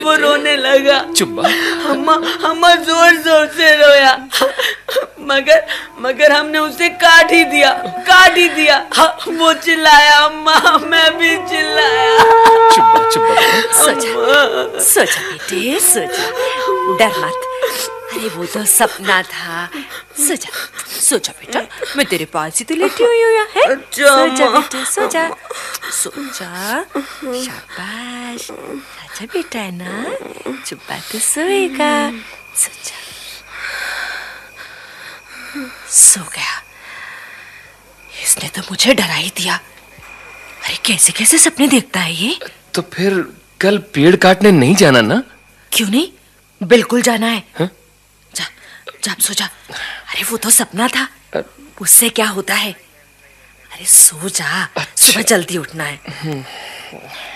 वो रोने लगा। चुप्पा। अम्मा जोर जोर से रोया, मगर हमने उसे काट ही दिया। वो चिल्लाया, अम्मा मैं भी चिल्लाया। चुप्पा। सो जा बेटे, सो जा, डर मत। अरे वो तो सपना था। सो जा बेटा, मैं तेरे पास ही तो लेटी हुई हूँ है। सो जा बेटे, सो जा। शाबाश, राजा बेटा है ना, चुप्पा तो सोएगा। सो जा। सो गया। इसने तो मुझे डरा ही दिया। अरे कैसे कैसे सपने देखता है ये। तो फिर कल पेड़ काटने नहीं जाना ना? क्यों नहीं, बिल्कुल जाना है। हा? जा सो जा। अरे वो तो सपना था, उससे क्या होता है। अरे सो जा, सुबह जल्दी उठना है।